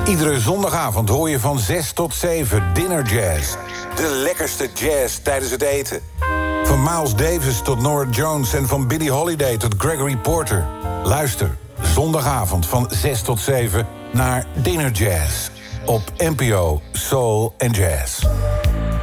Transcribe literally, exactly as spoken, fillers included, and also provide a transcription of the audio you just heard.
Iedere zondagavond hoor je van zes tot zeven Dinner Jazz. De lekkerste jazz tijdens het eten. Van Miles Davis tot Norah Jones en van Billie Holiday tot Gregory Porter. Luister zondagavond van zes tot zeven naar Dinner Jazz. Op N P O Soul and Jazz.